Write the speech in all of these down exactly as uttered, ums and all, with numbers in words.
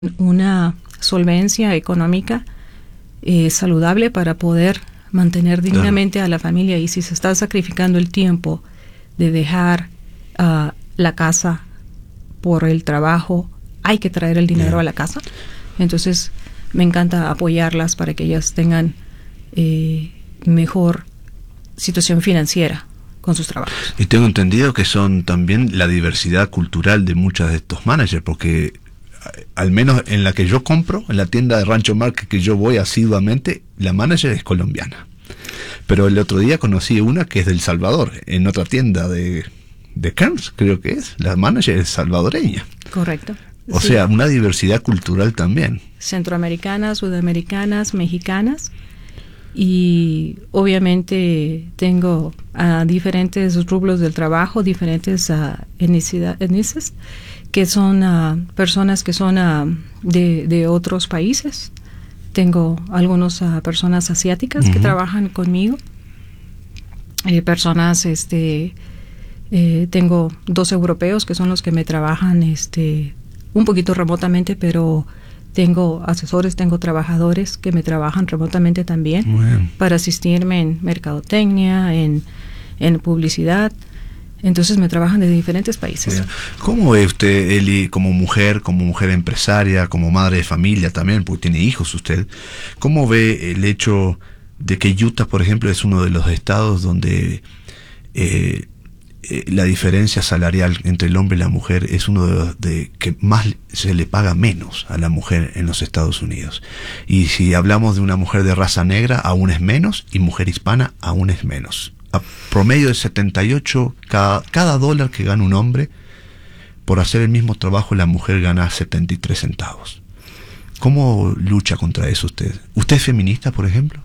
una solvencia económica eh, saludable para poder mantener dignamente claro. a la familia. Y si se está sacrificando el tiempo de dejar uh, la casa por el trabajo, hay que traer el dinero yeah. a la casa. Entonces me encanta apoyarlas para que ellas tengan eh, mejor situación financiera con sus trabajos. Y tengo entendido que son también la diversidad cultural de muchos de estos managers, porque al menos en la que yo compro, en la tienda de Rancho Market que yo voy asiduamente, la manager es colombiana. Pero el otro día conocí una que es de El Salvador, en otra tienda de, de Kearns, creo que es. La manager es salvadoreña. Correcto. O sí. sea, una diversidad cultural también. Centroamericanas, sudamericanas, mexicanas. Y obviamente tengo uh, diferentes rubros del trabajo, diferentes uh, etnicidades, que son uh, personas que son uh, de, de otros países. Tengo algunas uh, personas asiáticas uh-huh. que trabajan conmigo, eh, personas, este, eh, tengo dos europeos que son los que me trabajan, este, un poquito remotamente, pero tengo asesores, tengo trabajadores que me trabajan remotamente también bueno. para asistirme en mercadotecnia, en, en publicidad. Entonces me trabajan de diferentes países. Yeah. ¿Cómo ve usted, Eli, como mujer, como mujer empresaria, como madre de familia también, porque tiene hijos usted? ¿Cómo ve el hecho de que Utah, por ejemplo, es uno de los estados donde eh, eh, la diferencia salarial entre el hombre y la mujer es uno de los de que más se le paga menos a la mujer en los Estados Unidos? Y si hablamos de una mujer de raza negra, aún es menos, y mujer hispana, aún es menos. A promedio de setenta y ocho, cada, cada dólar que gana un hombre, por hacer el mismo trabajo, la mujer gana setenta y tres centavos. ¿Cómo lucha contra eso usted? ¿Usted es feminista, por ejemplo?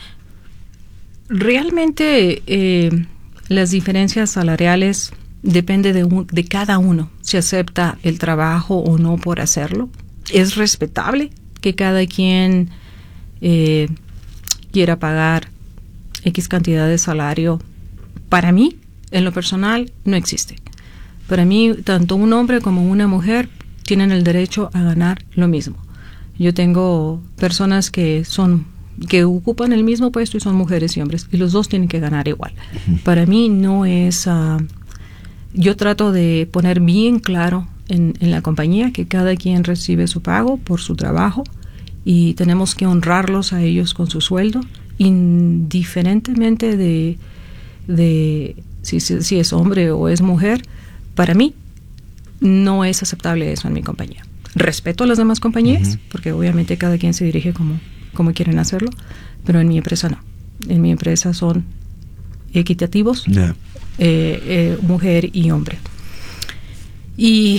Realmente eh, las diferencias salariales depende de, un, de cada uno, si acepta el trabajo o no por hacerlo. Es respetable que cada quien eh, quiera pagar X cantidad de salario. Para mí, en lo personal, no existe. Para mí, tanto un hombre como una mujer tienen el derecho a ganar lo mismo. Yo tengo personas que son que ocupan el mismo puesto y son mujeres y hombres, y los dos tienen que ganar igual. Uh-huh. Para mí no es... Uh, yo trato de poner bien claro en, en la compañía que cada quien recibe su pago por su trabajo y tenemos que honrarlos a ellos con su sueldo, indiferentemente de, de si, si es hombre o es mujer. Para mí no es aceptable eso en mi compañía. Respeto a las demás compañías, uh-huh. porque obviamente cada quien se dirige como, como quieren hacerlo, pero en mi empresa no. En mi empresa son equitativos, yeah. eh, eh, mujer y hombre. Y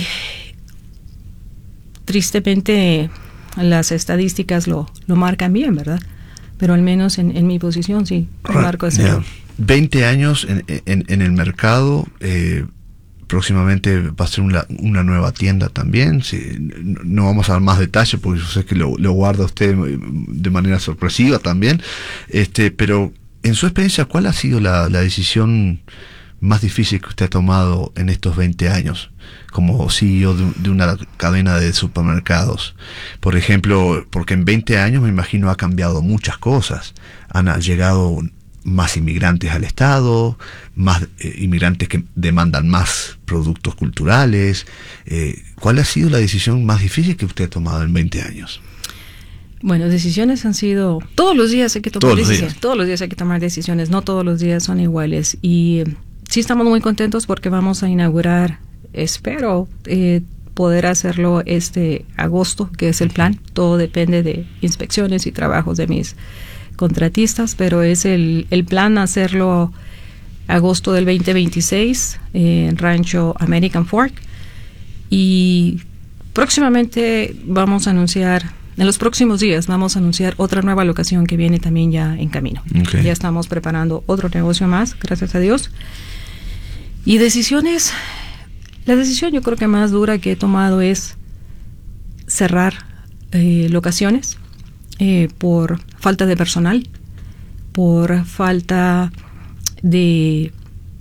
tristemente las estadísticas lo, lo marcan bien, ¿verdad? Pero al menos en, en mi posición sí, marco ese. Yeah. veinte años en, en, en el mercado, eh, próximamente va a ser una, una nueva tienda también. Sí, no vamos a dar más detalles porque yo sé que lo, lo guarda usted de manera sorpresiva también. Este, pero en su experiencia, ¿cuál ha sido la, la decisión más difícil que usted ha tomado en estos veinte años como C E O de, de una cadena de supermercados? Por ejemplo, porque en veinte años me imagino ha cambiado muchas cosas. Han llegado más inmigrantes al estado, más eh, inmigrantes que demandan más productos culturales. Eh, ¿Cuál ha sido la decisión más difícil que usted ha tomado en veinte años? Bueno, decisiones han sido... Todos los días hay que tomar todos decisiones. Los días. Todos los días hay que tomar decisiones. No todos los días son iguales. Y sí estamos muy contentos porque vamos a inaugurar, espero, eh, poder hacerlo este agosto, que es el plan. Todo depende de inspecciones y trabajos de mis contratistas, pero es el, el plan hacerlo agosto del veinte veintiséis eh, en Rancho American Fork. Y próximamente vamos a anunciar, en los próximos días vamos a anunciar otra nueva locación que viene también ya en camino. Okay. Ya estamos preparando otro negocio más, gracias a Dios. Y decisiones, la decisión yo creo que más dura que he tomado es cerrar eh, locaciones eh, por falta de personal, por falta de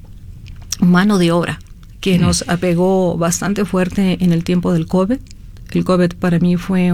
mano de obra, que mm. nos apegó bastante fuerte en el tiempo del COVID. el COVID para mí fue